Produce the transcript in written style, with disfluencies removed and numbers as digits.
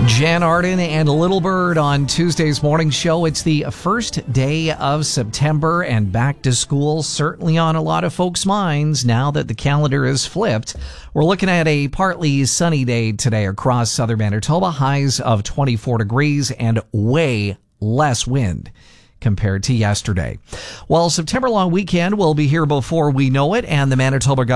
Jan Arden and Little Bird on Tuesday's morning show. It's the first day of September and back to school, certainly on a lot of folks' minds now that the calendar is flipped. We're looking at a partly sunny day today across southern Manitoba, highs of 24 degrees and way less wind compared to yesterday. Well, September long weekend will be here before we know it, and the Manitoba government